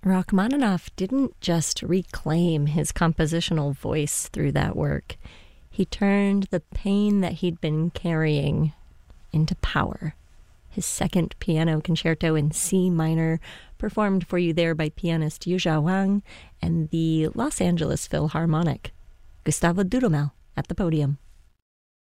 Rachmaninoff didn't just reclaim his compositional voice through that work. He turned the pain that he'd been carrying into power. His second piano concerto in C minor, performed for you there by pianist Yuzha Wang and the Los Angeles Philharmonic. Gustavo Dudamel at the podium.